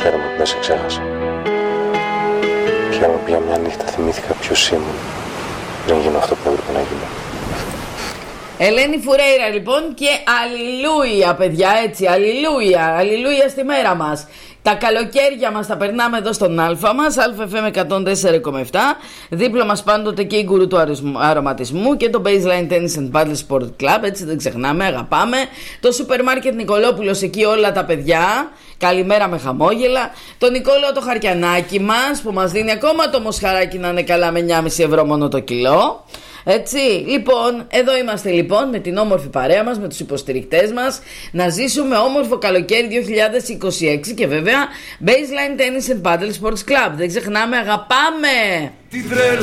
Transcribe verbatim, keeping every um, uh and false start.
Χαίρομαι που δεν σε ξέχασα. Χαίρομαι που για μια νύχτα θυμήθηκα ποιος ήμουν πριν γίνω αυτό που έπρεπε να γίνω. Ελένη Φουρέιρα λοιπόν, και αλληλούια παιδιά, έτσι, αλληλούια, αλληλούια στη μέρα μας. Τα καλοκαίρια μας τα περνάμε εδώ στον Αλφα μας, ΑΦΜ εκατόν τέσσερα κόμμα επτά. Δίπλα μας πάντοτε και η γκουρού του αρωματισμού και το Baseline Tennis and Paddle Sport Club, έτσι δεν ξεχνάμε, αγαπάμε. Το σούπερ μάρκετ Νικολόπουλος, εκεί όλα τα παιδιά. Καλημέρα με χαμόγελα. Το Νικόλαο το Χαρκιανάκι μας που μας δίνει ακόμα το μοσχαράκι να είναι καλά με εννιά κόμμα πέντε ευρώ μόνο το κιλό. Έτσι, λοιπόν, εδώ είμαστε λοιπόν με την όμορφη παρέα μας, με τους υποστηρικτές μας, να ζήσουμε όμορφο καλοκαίρι δύο χιλιάδες είκοσι έξι και βέβαια Baseline Tennis and Paddle Sports Club. Δεν ξεχνάμε, αγαπάμε! Τι τρέλα